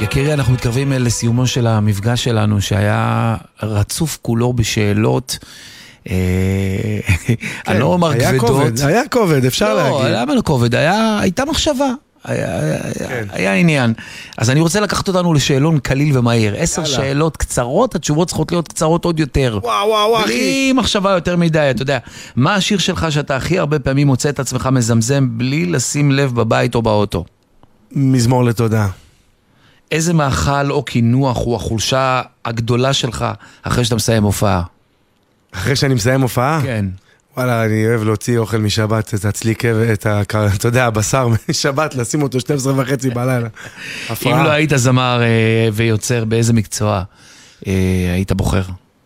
יקירי, אנחנו מתקרבים לסיומו של המפגש שלנו, שהיה רצוף כולו בשאלות, אני לא אומר כבדות. היה כובד, אפשר להגיד. לא, למה לא כובד? הייתה מחשבה. היה עניין. אז אני רוצה לקחת אותנו לשאלון קליל ומהיר. 10 שאלות קצרות, התשובות צריכות להיות קצרות עוד יותר. וואו, אחי. בלי מחשבה יותר מדי, אתה יודע. מה השיר שלך שאתה הכי הרבה פעמים מוצא את עצמך מזמזם בלי לשים לב בבית או באוטו? מזמור לתודה. איזה מאכל או כינוח הוא החולשה הגדולה שלך אחרי שאתה מסיים הופעה? אחרי שאני מסיים הופעה? כן. וואלה, אני אוהב להוציא אוכל משבת, את הצליק, אתה יודע, הבשר משבת, לשים אותו 12:30 בלילה. אם לא היית זמר ויוצר, באיזה מקצוע היית בוחר?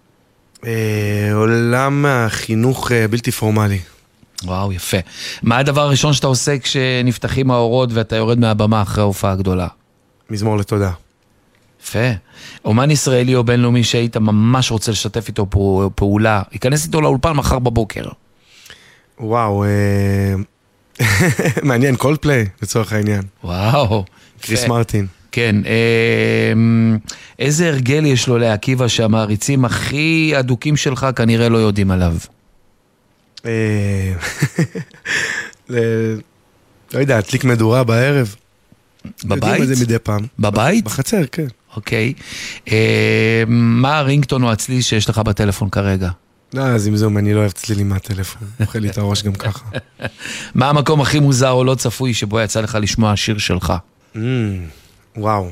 עולם החינוך בלתי פורמלי. וואו, יפה. מה הדבר הראשון שאתה עושה כשנפתחים האורות ואתה יורד מהבמה אחרי ההופעה הגדולה? מזמור לתודה. יפה. אומן ישראלי או בינלאומי שהיית ממש רוצה לשתף איתו פעולה, ייכנס איתו לאולפן מחר בבוקר. וואו, מעניין, קולדפליי לצורך העניין. וואו. קריס מרטין. כן. איזה הרגל יש לו לעקיבא שהמעריצים הכי אדוקים שלך כנראה לא יודעים עליו? לא יודע, תליק מדורה בערב. בבית? יודעים את זה מדי פעם. בבית? בחצר, כן. אוקיי. מה הרינגטון או הצליל שיש לך בטלפון כרגע? לא, זמזום, אני לא אוהב צלילים מהטלפון. אוכל לי את הראש גם ככה. מה המקום הכי מוזר או לא צפוי שבו יצא לך לשמוע השיר שלך? וואו.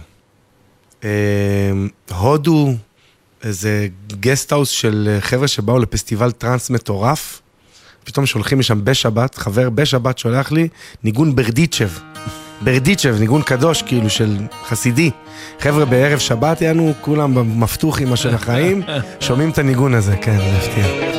הודו, איזה גסטהאוס של חבר'ה שבאו לפסטיבל טרנס מטורף. פתאום שולחים משם בשבת, חבר בשבת שולח לי ניגון ברדיצ'ב, ניגון קדוש כאילו של חסידי. חבר'ה בערב שבת יענו, כולם במפתוח עם מה של החיים, שומעים את הניגון הזה, כן, זה הפתיע.